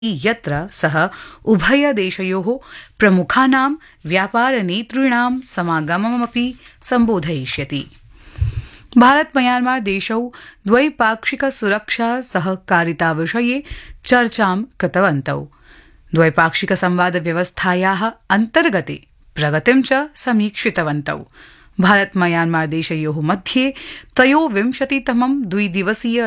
यत्र सः उभयदेशयोः प्रमुखानां व्यापारनेतॄणां समागममपि सम्बोधयिष्यति। भारत म्यांमार देशौ द्वैपाक्षिक सुरक्षा सहकारिताविषये चर्चां कृतवन्तौ। द्वैपाक्षिक संवाद व्यवस्थायाः अन्तर्गते प्रगतिं च समीक्षितवन्तौ। भारत म्यांमार देशयोः मध्ये 23तमं द्विदिवसीय